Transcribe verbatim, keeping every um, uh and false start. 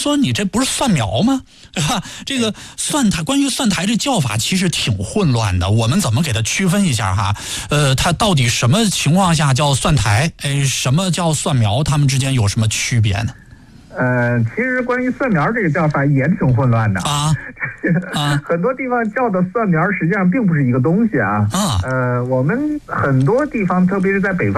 说你这不是蒜苗吗？对吧？这个蒜苔，关于蒜苔这叫法其实挺混乱的，我们怎么给它区分一下哈？呃，它到底什么情况下叫蒜苔？哎，什么叫蒜苗？它们之间有什么区别呢？ 呃，其实关于蒜苗这个叫法也挺混乱的啊啊， 很多地方叫的蒜苗实际上并不是一个东西啊。 啊， 呃，我们很多地方，特别是在北方。